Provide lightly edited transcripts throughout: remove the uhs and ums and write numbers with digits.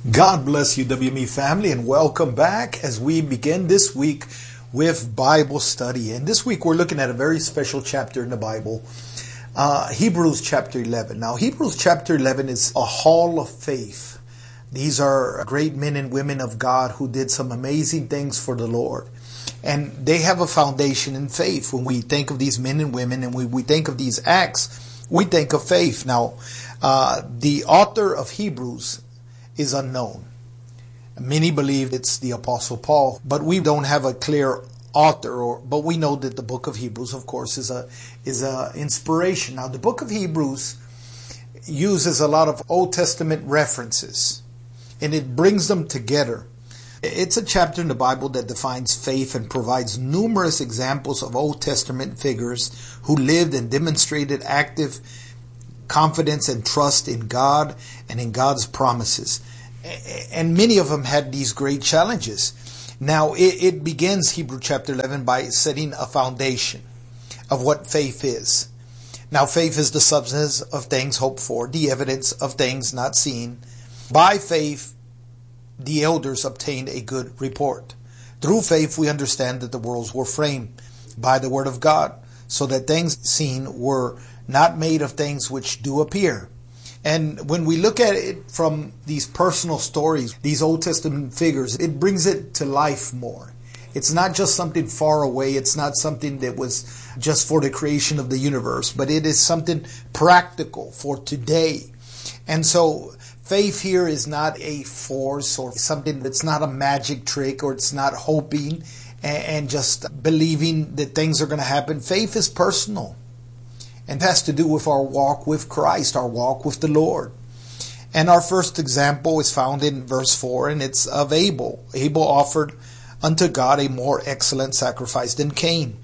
God bless you, WME family, and welcome back as we begin this week with Bible study. And this week we're looking at a very special chapter in the Bible, Hebrews chapter 11. Now, Hebrews chapter 11 is a hall of faith. These are great men and women of God who did some amazing things for the Lord. And they have a foundation in faith. When we think of these men and women and we think of these acts, we think of faith. Now, the author of Hebrews is unknown. Many believe it's the Apostle Paul, but we don't have a clear author. But we know that the book of Hebrews, of course, is a inspiration. Now, the book of Hebrews uses a lot of Old Testament references, and it brings them together. It's a chapter in the Bible that defines faith and provides numerous examples of Old Testament figures who lived and demonstrated active confidence and trust in God and in God's promises. And many of them had these great challenges. Now, it begins, Hebrew chapter 11, by setting a foundation of what faith is. Now, faith is the substance of things hoped for, the evidence of things not seen. By faith, the elders obtained a good report. Through faith, we understand that the worlds were framed by the word of God, so that things seen were not made of things which do appear. And when we look at it from these personal stories, these Old Testament figures, it brings it to life more. It's not just something far away. It's not something that was just for the creation of the universe, but it is something practical for today. And so faith here is not a force or something that's not a magic trick, or it's not hoping and just believing that things are going to happen. Faith is personal and has to do with our walk with Christ, our walk with the Lord. And our first example is found in verse 4, and it's of Abel. Abel offered unto God a more excellent sacrifice than Cain.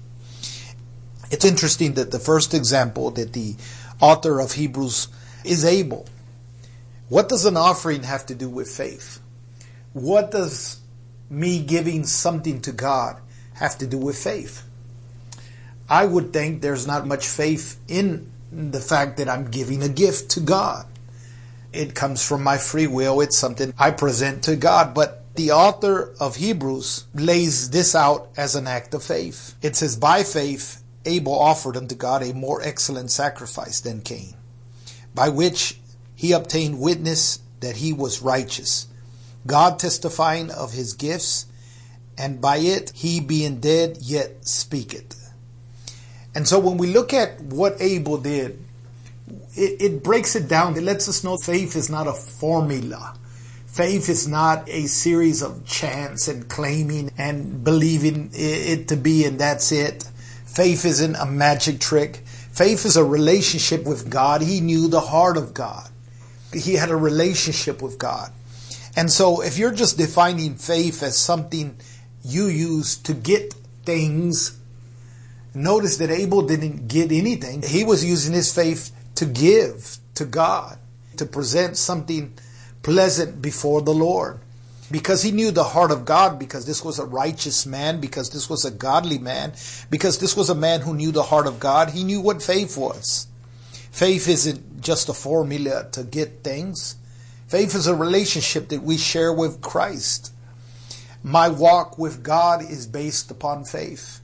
It's interesting that the first example that the author of Hebrews is Abel. What does an offering have to do with faith? What does me giving something to God have to do with faith? I would think there's not much faith in the fact that I'm giving a gift to God. It comes from my free will. It's something I present to God. But the author of Hebrews lays this out as an act of faith. It says, by faith, Abel offered unto God a more excellent sacrifice than Cain, by which he obtained witness that he was righteous, God testifying of his gifts, and by it he being dead yet speaketh. And so when we look at what Abel did, it breaks it down. It lets us know faith is not a formula. Faith is not a series of chance and claiming and believing it to be, and that's it. Faith isn't a magic trick. Faith is a relationship with God. He knew the heart of God. He had a relationship with God. And so if you're just defining faith as something you use to get things, notice that Abel didn't get anything. He was using his faith to give to God, to present something pleasant before the Lord. Because he knew the heart of God, because this was a righteous man, because this was a godly man, because this was a man who knew the heart of God. He knew what faith was. Faith isn't just a formula to get things. Faith is a relationship that we share with Christ. My walk with God is based upon faith.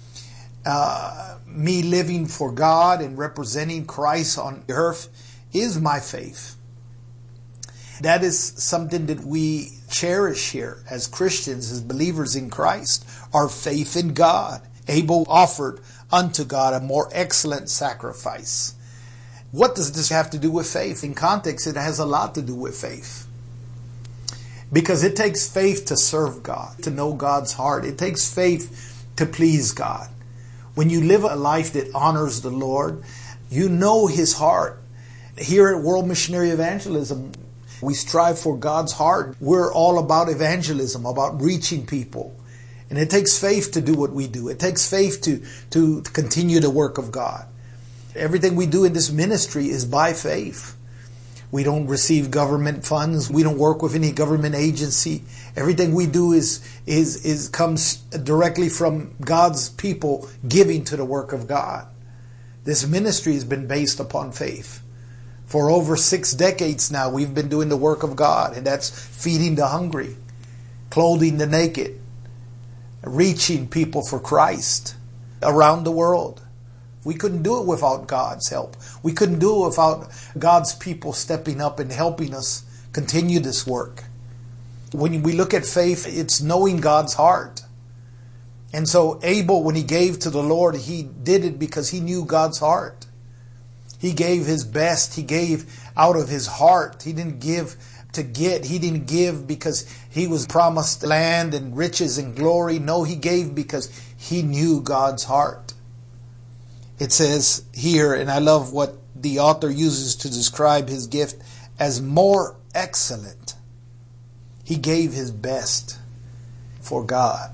Me living for God and representing Christ on earth is my faith. That is something that we cherish here as Christians, as believers in Christ, our faith in God. Abel offered unto God a more excellent sacrifice. What does this have to do with faith? In context, it has a lot to do with faith. Because it takes faith to serve God, to know God's heart. It takes faith to please God. When you live a life that honors the Lord, you know His heart. Here at World Missionary Evangelism, we strive for God's heart. We're all about evangelism, about reaching people. And it takes faith to do what we do. It takes faith to continue the work of God. Everything we do in this ministry is by faith. We don't receive government funds. We don't work with any government agency. Everything we do comes directly from God's people giving to the work of God. This ministry has been based upon faith. For over 6 decades now, we've been doing the work of God, and that's feeding the hungry, clothing the naked, reaching people for Christ around the world. We couldn't do it without God's help. We couldn't do it without God's people stepping up and helping us continue this work. When we look at faith, it's knowing God's heart. And so Abel, when he gave to the Lord, he did it because he knew God's heart. He gave his best. He gave out of his heart. He didn't give to get. He didn't give because he was promised land and riches and glory. No, he gave because he knew God's heart. It says here, and I love what the author uses to describe his gift as more excellent. He gave his best for God.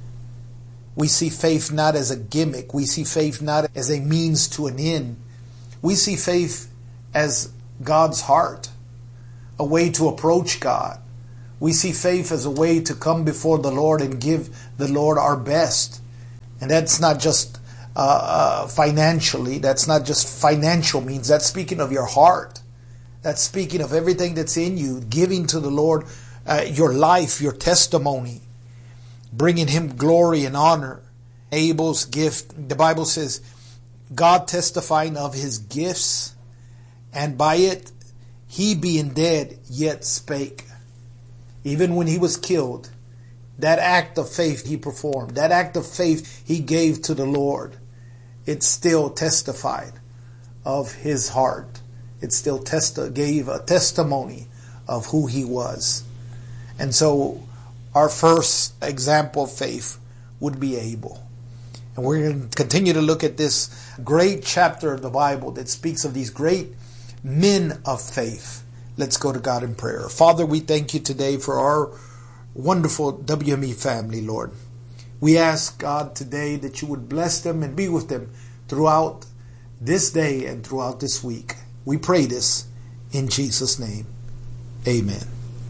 We see faith not as a gimmick. We see faith not as a means to an end. We see faith as God's heart, a way to approach God. We see faith as a way to come before the Lord and give the Lord our best. And that's not just financially. That's not just financial means. That's speaking of your heart. That's speaking of everything that's in you, giving to the Lord your life, your testimony, bringing Him glory and honor. Abel's gift, the Bible says, God testifying of his gifts, and by it he being dead yet spake. Even when he was killed, that act of faith he performed, that act of faith he gave to the Lord, it still testified of his heart. It still gave a testimony of who he was. And so our first example of faith would be Abel. And we're going to continue to look at this great chapter of the Bible that speaks of these great men of faith. Let's go to God in prayer. Father, we thank you today for our wonderful WME family, Lord. We ask, God, today that you would bless them and be with them throughout this day and throughout this week. We pray this in Jesus' name. Amen.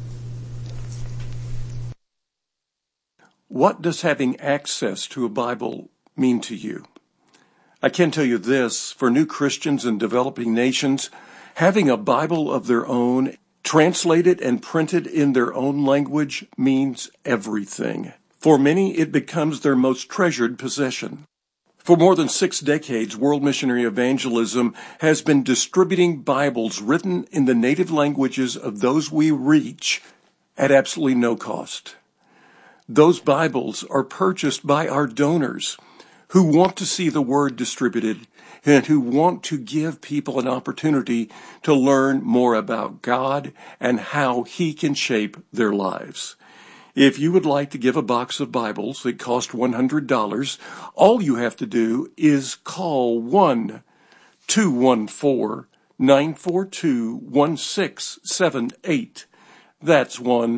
What does having access to a Bible mean to you? I can tell you this, for new Christians in developing nations, having a Bible of their own, translated and printed in their own language, means everything. For many, it becomes their most treasured possession. For more than 6 decades, World Missionary Evangelism has been distributing Bibles written in the native languages of those we reach at absolutely no cost. Those Bibles are purchased by our donors who want to see the Word distributed and who want to give people an opportunity to learn more about God and how He can shape their lives. If you would like to give a box of Bibles that cost $100, all you have to do is call 1-214-942-1678. That's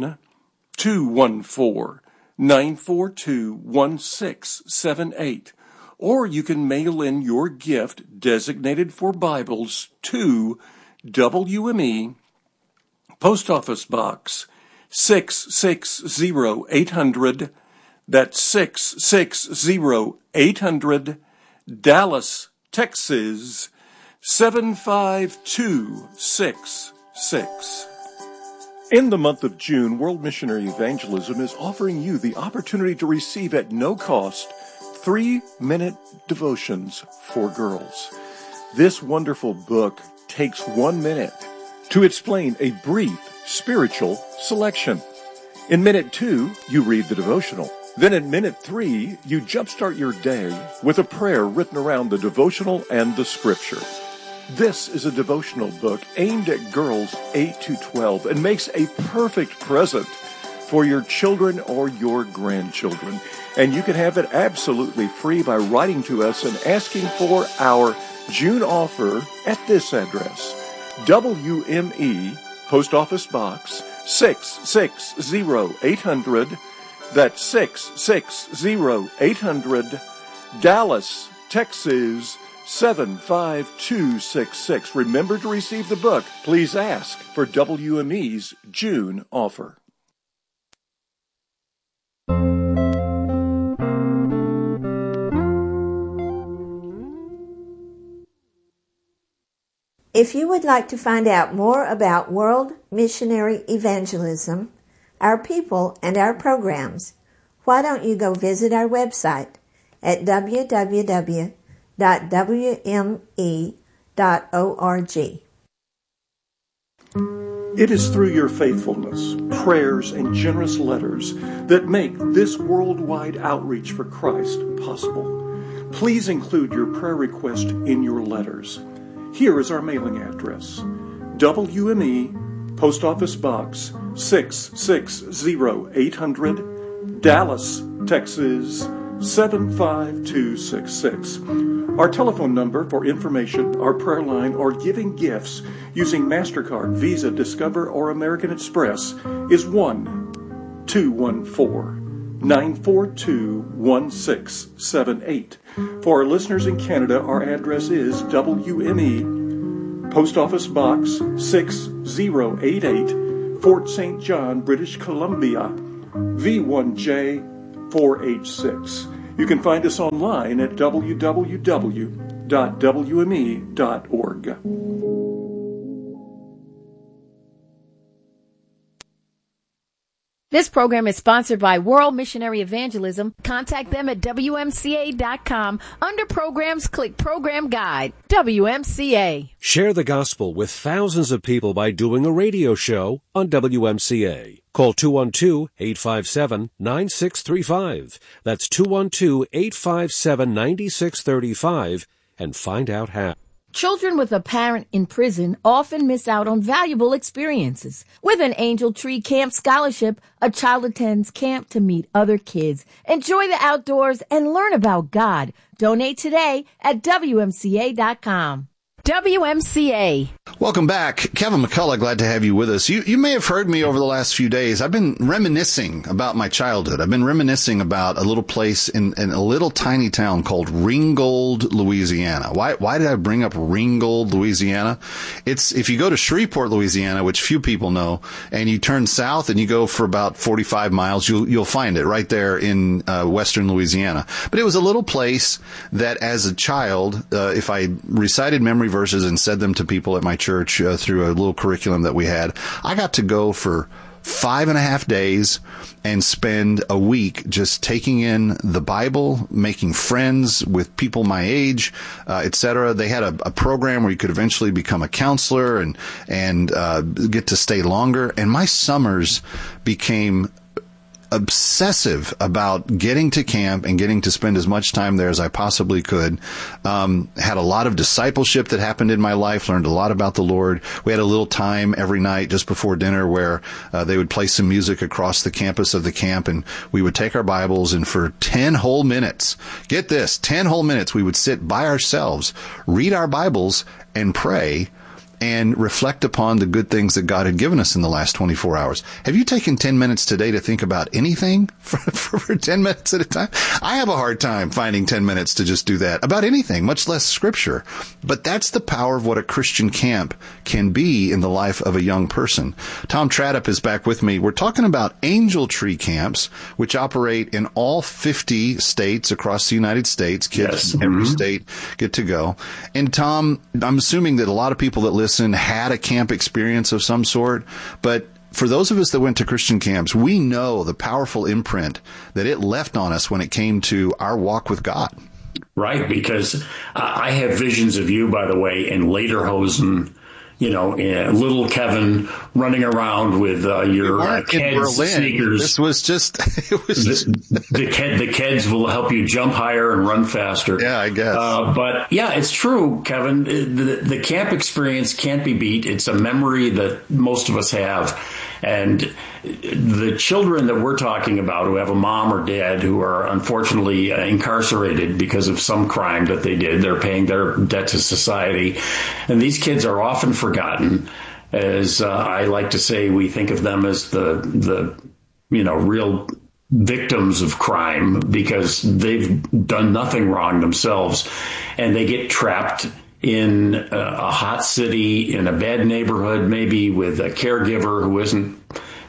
1-214-942-1678. Or you can mail in your gift designated for Bibles to WME, Post Office Box 660-800. That's 660-800, Dallas, Texas 75266. In the month of June, World Missionary Evangelism is offering you the opportunity to receive at no cost 3-minute devotions for girls. This wonderful book takes 1 minute to explain a brief spiritual selection. In minute 2, you read the devotional. Then in minute 3, you jumpstart your day with a prayer written around the devotional and the scripture. This is a devotional book aimed at girls 8 to 12 and makes a perfect present for your children or your grandchildren. And you can have it absolutely free by writing to us and asking for our June offer at this address: WME, Post Office Box 660-800. That's 660-800, Dallas, Texas 75266. Remember to receive the book. Please ask for WME's June offer. If you would like to find out more about World Missionary Evangelism, our people, and our programs, why don't you go visit our website at www.wme.org. It is through your faithfulness, prayers, and generous letters that make this worldwide outreach for Christ possible. Please include your prayer request in your letters. Here is our mailing address: WME, Post Office Box 660-800, Dallas, Texas 75266. Our telephone number for information, our prayer line, or giving gifts using MasterCard, Visa, Discover, or American Express is 1-214-942-1678. For our listeners in Canada, our address is WME, Post Office Box 6088, Fort St. John, British Columbia, V1J4H6. You can find us online at www.wme.org. This program is sponsored by World Missionary Evangelism. Contact them at WMCA.com. Under Programs, click Program Guide. WMCA. Share the gospel with thousands of people by doing a radio show on WMCA. Call 212-857-9635. That's 212-857-9635 and find out how. Children with a parent in prison often miss out on valuable experiences. With an Angel Tree Camp Scholarship, a child attends camp to meet other kids, enjoy the outdoors, and learn about God. Donate today at WMCA.com. WMCA. Welcome back. Kevin McCullough, glad to have you with us. You may have heard me over the last few days. I've been reminiscing about my childhood. I've been reminiscing about a little place in a little tiny town called Ringgold, Louisiana. Why did I bring up Ringgold, Louisiana? It's, if you go to Shreveport, Louisiana, which few people know, and you turn south and you go for about 45 miles, you'll find it right there in western Louisiana. But it was a little place that as a child, if I recited memory verses and said them to people at my church through a little curriculum that we had, I got to go for 5.5 days and spend a week just taking in the Bible, making friends with people my age, etc. They had a program where you could eventually become a counselor and get to stay longer. And my summers became obsessive about getting to camp and getting to spend as much time there as I possibly could. Had a lot of discipleship that happened in my life, learned a lot about the Lord. We had a little time every night just before dinner where they would play some music across the campus of the camp, and we would take our Bibles, and for 10 whole minutes, get this, 10 whole minutes, we would sit by ourselves, read our Bibles, and pray, and reflect upon the good things that God had given us in the last 24 hours. Have you taken 10 minutes today to think about anything for 10 minutes at a time? I have a hard time finding 10 minutes to just do that about anything, much less Scripture. But that's the power of what a Christian camp can be in the life of a young person. Tom Tradup is back with me. We're talking about Angel Tree camps, which operate in all 50 states across the United States. Kids in every state get to go. And Tom, I'm assuming that a lot of people that listen had a camp experience of some sort, but for those of us that went to Christian camps, we know the powerful imprint that it left on us when it came to our walk with God. Right, because I have visions of you, by the way, in lederhosen, little Kevin running around with your Keds sneakers. This was just, the Keds will help you jump higher and run faster. Yeah, I guess. But yeah, it's true, Kevin. The camp experience can't be beat. It's a memory that most of us have. And the children that we're talking about who have a mom or dad who are unfortunately incarcerated because of some crime that they did, they're paying their debt to society. And these kids are often forgotten. As I like to say, we think of them as the real victims of crime because they've done nothing wrong themselves. And they get trapped in a hot city, in a bad neighborhood, maybe with a caregiver who isn't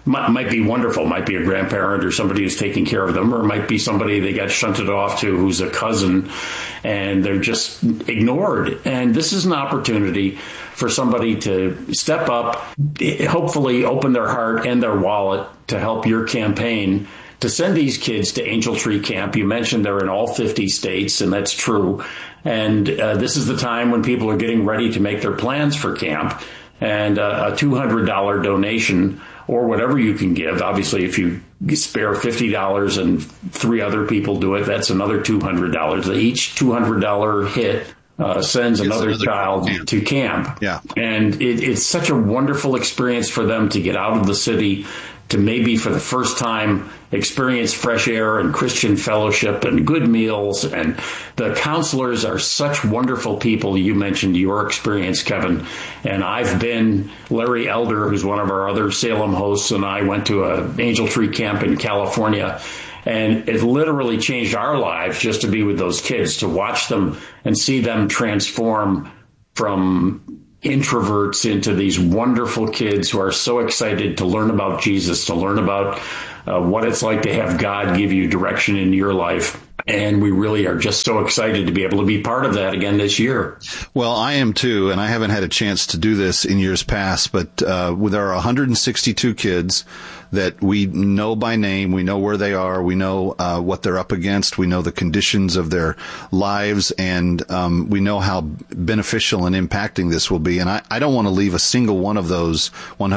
might be wonderful, might be a grandparent or somebody who's taking care of them, or it might be somebody they got shunted off to who's a cousin and they're just ignored. And this is an opportunity for somebody to step up, hopefully open their heart and their wallet to help your campaign to send these kids to Angel Tree Camp. You mentioned they're in all 50 states, and that's true. And this is the time when people are getting ready to make their plans for camp. And a $200 donation or whatever you can give. Obviously, if you spare $50 and 3 other people do it, that's another $200. Each $200 hit sends another child to camp. Yeah. And it's such a wonderful experience for them to get out of the city, to maybe for the first time experience fresh air and Christian fellowship and good meals. And the counselors are such wonderful people. You mentioned your experience, Kevin. And I've been, Larry Elder, who's one of our other Salem hosts, and I went to an Angel Tree Camp in California. And it literally changed our lives just to be with those kids, to watch them and see them transform from introverts into these wonderful kids who are so excited to learn about Jesus, to learn about what it's like to have God give you direction in your life. And we really are just so excited to be able to be part of that again this year. Well, I am too, and I haven't had a chance to do this in years past, but there are 162 kids that we know by name. We know where they are. We know what they're up against. We know the conditions of their lives, and we know how beneficial and impacting this will be. And I don't want to leave a single one of those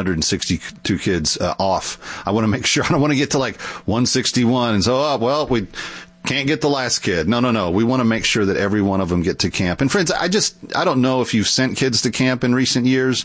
162 kids off. I want to make sure. I don't want to get to like 161 and so, we can't get the last kid. No. We want to make sure that every one of them get to camp. And friends, I don't know if you've sent kids to camp in recent years.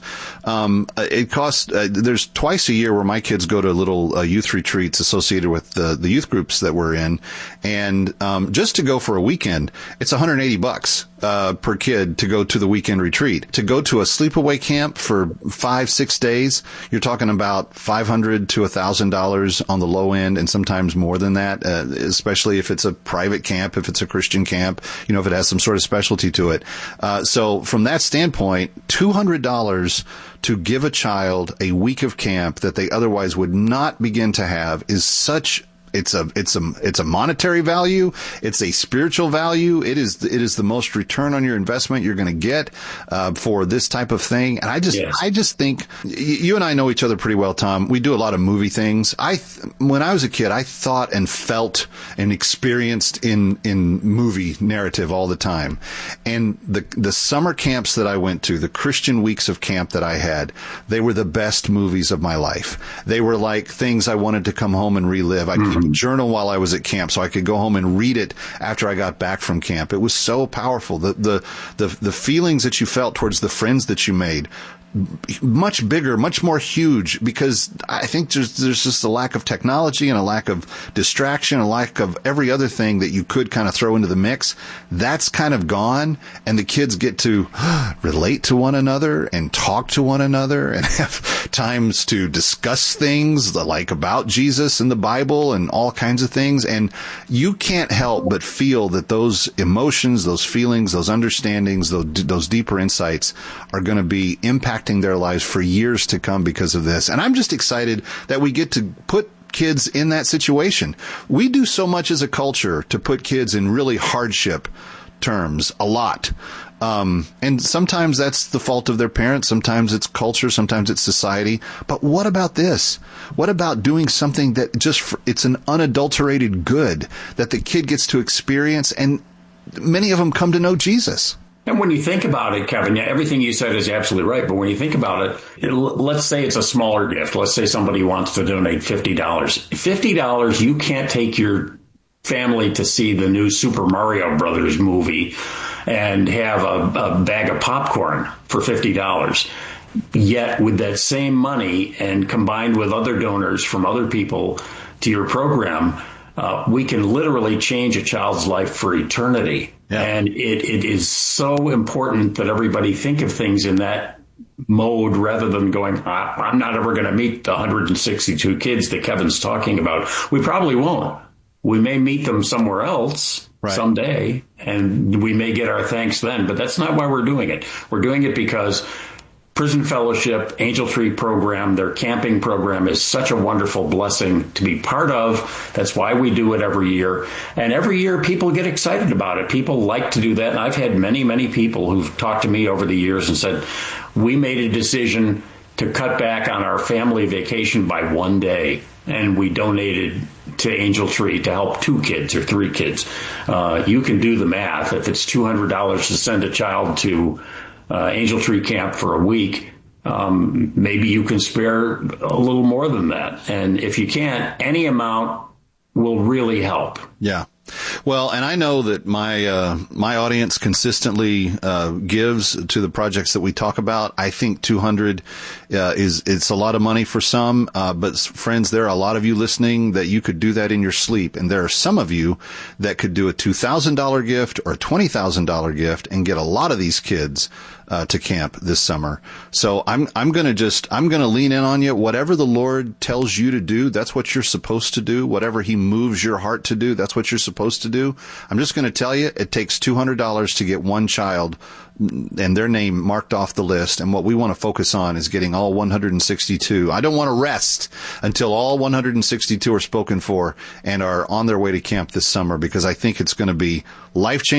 It costs, there's twice a year where my kids go to little youth retreats associated with the youth groups that we're in. And, just to go for a weekend, it's $180 per kid to go to the weekend retreat. To go to a sleepaway camp for 5-6 days, you're talking about $500 to $1,000 on the low end, and sometimes more than that, especially if it's a private camp, if it's a Christian camp, if it has some sort of specialty to it. So from that standpoint, $200 to give a child a week of camp that they otherwise would not begin to have is such It's a monetary value. It's a spiritual value. It is the most return on your investment you're going to get for this type of thing. And I just think you and I know each other pretty well, Tom. We do a lot of movie things. When I was a kid, I thought and felt and experienced in movie narrative all the time. And the summer camps that I went to, the Christian weeks of camp that I had, they were the best movies of my life. They were like things I wanted to come home and relive. I kept a journal while I was at camp so I could go home and read it after I got back from camp. It was so powerful. The feelings that you felt towards the friends that you made, much bigger, much more huge, because I think there's just a lack of technology and a lack of distraction, a lack of every other thing that you could kind of throw into the mix. That's kind of gone, and the kids get to relate to one another and talk to one another and have times to discuss things like about Jesus and the Bible and all kinds of things. And you can't help but feel that those emotions, those feelings, those understandings, those deeper insights are going to be impacting their lives for years to come because of this. And I'm just excited that we get to put kids in that situation. We do so much as a culture to put kids in really hardship terms, a lot. And sometimes that's the fault of their parents. Sometimes it's culture. Sometimes it's society. But what about this? What about doing something that it's an unadulterated good that the kid gets to experience, and many of them come to know Jesus? And when you think about it, Kevin, everything you said is absolutely right. But when you think about it, let's say it's a smaller gift. Let's say somebody wants to donate $50. $50, you can't take your family to see the new Super Mario Brothers movie and have a bag of popcorn for $50. Yet with that same money and combined with other donors from other people to your program, we can literally change a child's life for eternity. Yeah. And it is so important that everybody think of things in that mode rather than going, I'm not ever going to meet the 162 kids that Kevin's talking about. We probably won't. We may meet them somewhere else someday, and we may get our thanks then. But that's not why we're doing it. We're doing it because Prison Fellowship, Angel Tree program, their camping program is such a wonderful blessing to be part of. That's why we do it every year. And every year people get excited about it. People like to do that. And I've had many, many people who've talked to me over the years and said, we made a decision to cut back on our family vacation by one day. And we donated to Angel Tree to help 2 kids or 3 kids. You can do the math. If it's $200 to send a child to Angel Tree Camp for a week, maybe you can spare a little more than that. And if you can't, any amount will really help. Yeah. Well, and I know that my audience consistently gives to the projects that we talk about. I think 200 it's a lot of money for some, but friends, there are a lot of you listening that you could do that in your sleep, and there are some of you that could do a $2,000 gift or a $20,000 gift and get a lot of these kids to camp this summer. So I'm going to lean in on you. Whatever the Lord tells you to do, that's what you're supposed to do. Whatever he moves your heart to do, that's what you're supposed to do. I'm just going to tell you, it takes $200 to get one child and their name marked off the list. And what we want to focus on is getting all 162. I don't want to rest until all 162 are spoken for and are on their way to camp this summer, because I think it's going to be life-changing.